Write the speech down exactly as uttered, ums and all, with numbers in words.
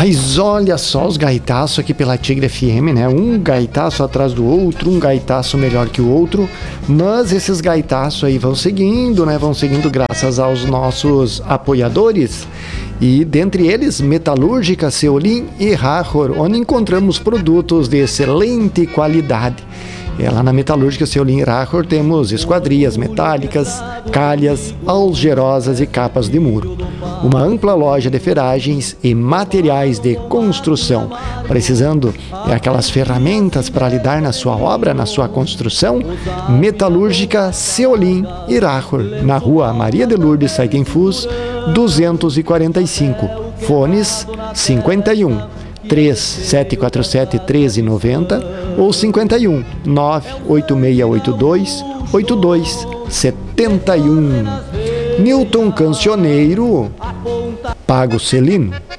Mas olha só os gaitaços aqui pela Tigre F M, né? Um gaitaço atrás do outro, um gaitaço melhor que o outro, mas esses gaitaços aí vão seguindo, né? Vão seguindo graças aos nossos apoiadores. E dentre eles, Metalúrgica, Seolim e Rachor, onde encontramos produtos de excelente qualidade. É, lá na Metalúrgica, Seolim e Rachor temos esquadrias metálicas, calhas, algerosas e capas de muro. Uma ampla loja de ferragens e materiais de construção. Precisando de aquelas ferramentas para lidar na sua obra, na sua construção? Metalúrgica, Seolim e Rachor, na rua Maria de Lourdes, Saitenfus, duzentos e quarenta e cinco. Fones cinquenta e um, três sete quatro sete, um três nove zero ou cinquenta e um, nove oito seis oito dois, oito dois sete um. Newton Cancioneiro, Pago Celino.